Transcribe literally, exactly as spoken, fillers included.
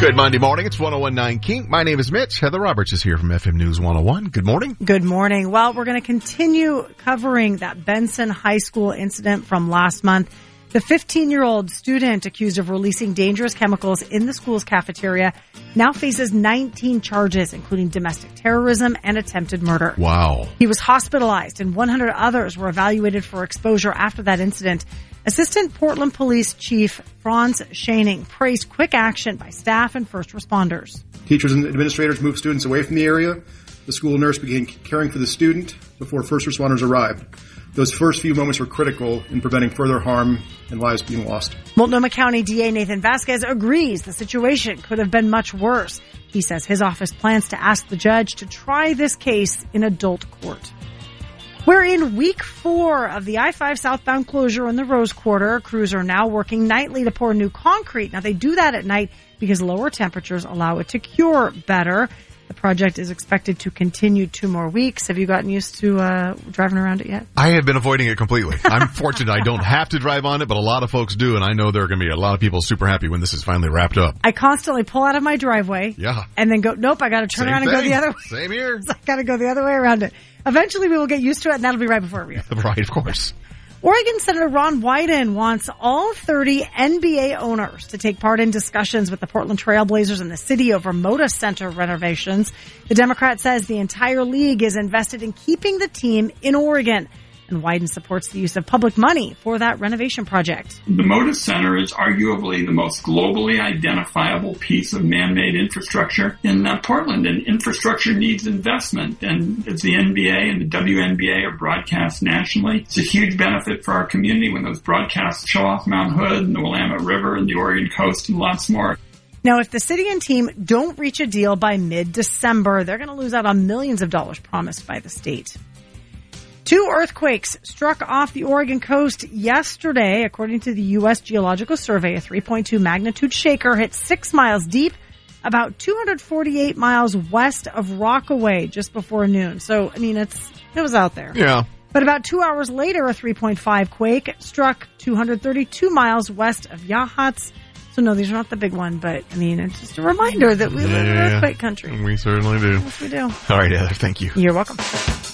Good Monday morning. It's one oh one point nine King. My name is Mitch. Heather Roberts is here from F M News one oh one. Good morning. Good morning. Well, we're going to continue covering that Benson High School incident from last month. The fifteen-year-old student accused of releasing dangerous chemicals in the school's cafeteria now faces nineteen charges, including domestic terrorism and attempted murder. Wow. He was hospitalized and one hundred others were evaluated for exposure after that incident. Assistant Portland Police Chief Franz Schoening praised quick action by staff and first responders. Teachers and administrators moved students away from the area. The school nurse began caring for the student before first responders arrived. Those first few moments were critical in preventing further harm and lives being lost. Multnomah County D A Nathan Vasquez agrees the situation could have been much worse. He says his office plans to ask the judge to try this case in adult court. We're in week four of the I five southbound closure in the Rose Quarter. Crews are now working nightly to pour new concrete. Now, they do that at night because lower temperatures allow it to cure better. The project is expected to continue two more weeks. Have you gotten used to uh driving around it yet? I have been avoiding it completely. I'm fortunate I don't have to drive on it, but a lot of folks do, and I know there are going to be a lot of people super happy when this is finally wrapped up. I constantly pull out of my driveway Yeah. and then go, nope, I got to turn Same around and thing. go the other way. Same here. I got to go the other way around it. Eventually, we will get used to it, and that'll be right before we go. Right, of course. Oregon Senator Ron Wyden wants all thirty N B A owners to take part in discussions with the Portland Trail Blazers and the city over Moda Center renovations. The Democrat says the entire league is invested in keeping the team in Oregon. And Wyden supports the use of public money for that renovation project. The Moda Center is arguably the most globally identifiable piece of man-made infrastructure in uh, Portland, and infrastructure needs investment. And as the N B A and the W N B A are broadcast nationally, it's a huge benefit for our community when those broadcasts show off Mount Hood and the Willamette River and the Oregon coast and lots more. Now, if the city and team don't reach a deal by mid-December, they're going to lose out on millions of dollars promised by the state. Two earthquakes struck off the Oregon coast yesterday. According to the U S Geological Survey, a three point two magnitude shaker hit six miles deep, about two hundred forty-eight miles west of Rockaway just before noon. So, I mean, it's it was out there. Yeah. But about two hours later, a three point five quake struck two hundred thirty-two miles west of Yachats. So, no, these are not the big one, but, I mean, it's just a reminder that we live in Yeah. earthquake country. We certainly do. Yes, we do. All right, Heather, thank you. You're welcome.